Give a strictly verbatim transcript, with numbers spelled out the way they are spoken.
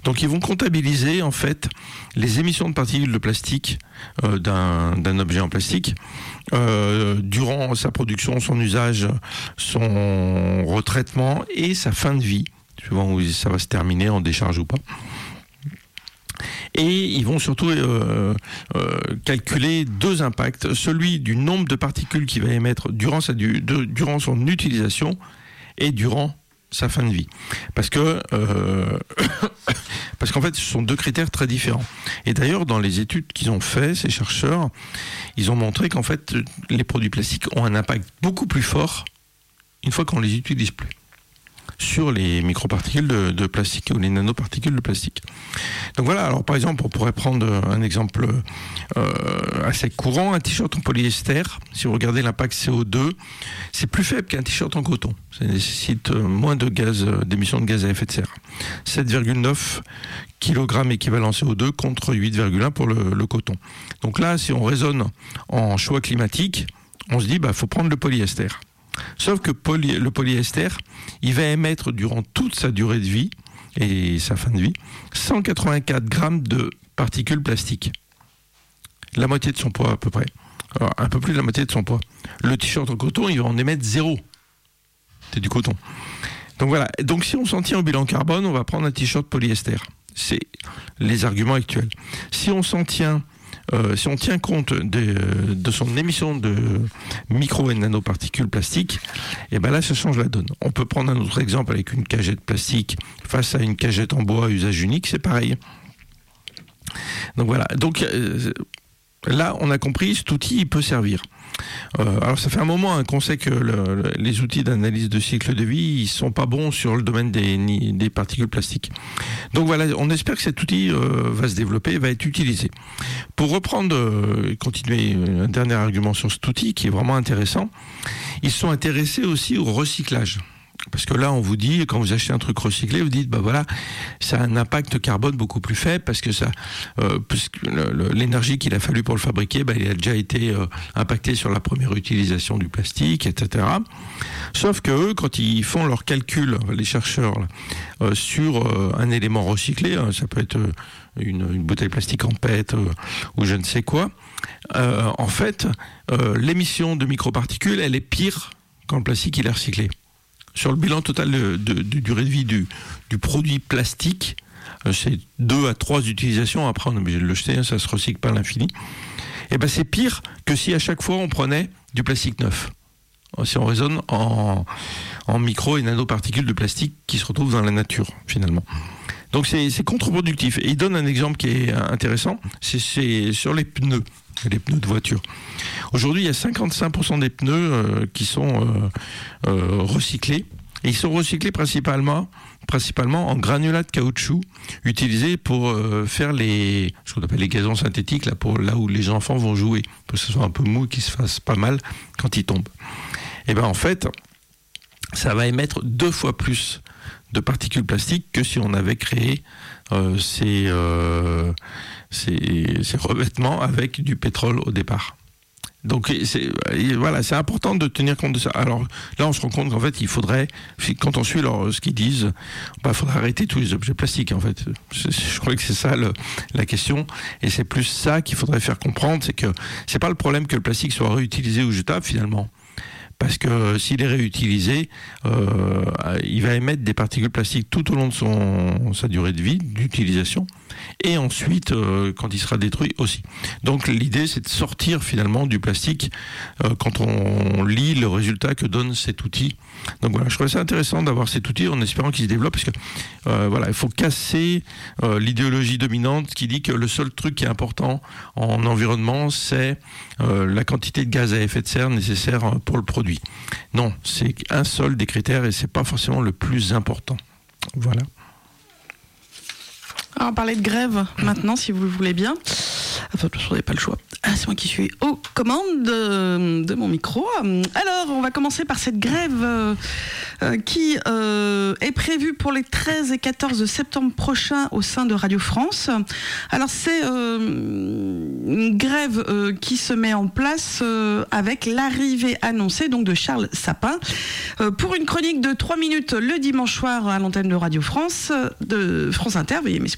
Donc ils vont comptabiliser en fait les émissions de particules de plastique euh, d'un, d'un objet en plastique euh, durant sa production, son usage, son retraitement et sa fin de vie, suivant où ça va se terminer en décharge ou pas. Et ils vont surtout euh, euh, calculer deux impacts, celui du nombre de particules qu'il va émettre durant, sa, du, de, durant son utilisation et durant sa fin de vie. Parce que euh, parce qu'en fait, ce sont deux critères très différents. Et d'ailleurs, dans les études qu'ils ont fait, ces chercheurs, ils ont montré qu'en fait, les produits plastiques ont un impact beaucoup plus fort une fois qu'on les utilise plus sur les microparticules de, de plastique ou les nanoparticules de plastique. Donc voilà, alors par exemple, on pourrait prendre un exemple euh, assez courant, un t-shirt en polyester. Si vous regardez l'impact C O deux, c'est plus faible qu'un t-shirt en coton. Ça nécessite moins de gaz, d'émissions de gaz à effet de serre. sept virgule neuf kilogrammes équivalent C O deux contre huit virgule un pour le, le coton. Donc là, si on raisonne en choix climatique, on se dit, bah, faut prendre le polyester. Sauf que poly, le polyester, il va émettre durant toute sa durée de vie et sa fin de vie, cent quatre-vingt-quatre grammes de particules plastiques. La moitié de son poids à peu près. Alors, un peu plus de la moitié de son poids. Le t-shirt en coton, il va en émettre zéro. C'est du coton. Donc voilà. Donc si on s'en tient au bilan carbone, on va prendre un t-shirt polyester. C'est les arguments actuels. Si on s'en tient Euh, si on tient compte de, de son émission de micro et nanoparticules plastiques, et ben là ça change la donne. On peut prendre un autre exemple avec une cagette plastique face à une cagette en bois à usage unique, c'est pareil. Donc voilà. Donc euh, là on a compris, cet outil il peut servir. Euh, alors ça fait un moment hein, qu'on sait que le, le, les outils d'analyse de cycle de vie ils sont pas bons sur le domaine des, des particules plastiques. Donc voilà, on espère que cet outil euh, va se développer, va être utilisé. Pour reprendre, euh, continuer un dernier argument sur cet outil qui est vraiment intéressant, ils sont intéressés aussi au recyclage. Parce que là, on vous dit, quand vous achetez un truc recyclé, vous dites, bah voilà, ça a un impact carbone beaucoup plus faible parce que ça, euh, puisque le, le, l'énergie qu'il a fallu pour le fabriquer, bah, il a déjà été euh, impacté sur la première utilisation du plastique, et cetera. Sauf que eux, quand ils font leurs calculs, les chercheurs, là, euh, sur euh, un élément recyclé, hein, ça peut être euh, une, une bouteille plastique en P E T euh, ou je ne sais quoi, euh, en fait, euh, l'émission de microparticules, elle est pire quand le plastique il est recyclé. Sur le bilan total de, de, de durée de vie du, du produit plastique, euh, c'est deux à trois utilisations. Après, on est obligé de le jeter, hein, ça se recycle pas à l'infini. Et ben, c'est pire que si à chaque fois on prenait du plastique neuf. Si on raisonne en, en micro et nanoparticules de plastique qui se retrouvent dans la nature, finalement. Donc c'est, c'est contre-productif. Et il donne un exemple qui est intéressant, c'est, c'est sur les pneus, les pneus de voiture. Aujourd'hui, il y a cinquante-cinq pour cent des pneus euh, qui sont euh, euh, recyclés. Et ils sont recyclés principalement, principalement en granulats de caoutchouc utilisés pour euh, faire les, ce qu'on appelle les gazons synthétiques, là, pour là où les enfants vont jouer, pour que ce soit un peu mou et qu'ils se fassent pas mal quand ils tombent. Et bien en fait, ça va émettre deux fois plus de particules plastiques que si on avait créé euh, ces, euh, ces, ces revêtements avec du pétrole au départ. Donc c'est, voilà, c'est important de tenir compte de ça. Alors là, on se rend compte qu'en fait, il faudrait, quand on suit leur, ce qu'ils disent, bah, faudrait arrêter tous les objets plastiques. En fait, je, je crois que c'est ça le, la question, et c'est plus ça qu'il faudrait faire comprendre, c'est que c'est pas le problème que le plastique soit réutilisé ou jetable finalement. Parce que s'il est réutilisé, euh, il va émettre des particules plastiques tout au long de son, sa durée de vie, d'utilisation, et ensuite, euh, quand il sera détruit aussi. Donc l'idée, c'est de sortir finalement du plastique euh, quand on lit le résultat que donne cet outil. Donc voilà, je trouvais ça intéressant d'avoir cet outil en espérant qu'il se développe, parce que euh, voilà, il faut casser euh, l'idéologie dominante qui dit que le seul truc qui est important en environnement, c'est euh, la quantité de gaz à effet de serre nécessaire pour le produit. Non, c'est un seul des critères et c'est pas forcément le plus important. Voilà. Alors, on va parler de grève maintenant, si vous le voulez bien. Enfin, je n'ai pas le choix. Ah, c'est moi qui suis aux commandes de, de mon micro. Alors, on va commencer par cette grève euh, euh, qui euh, est prévue pour les treize et quatorze septembre prochains au sein de Radio France. Alors, c'est euh, une grève euh, qui se met en place euh, avec l'arrivée annoncée donc de Charles Sapin euh, pour une chronique de trois minutes le dimanche soir à l'antenne de Radio France, de France Inter, veuillez m'excuser.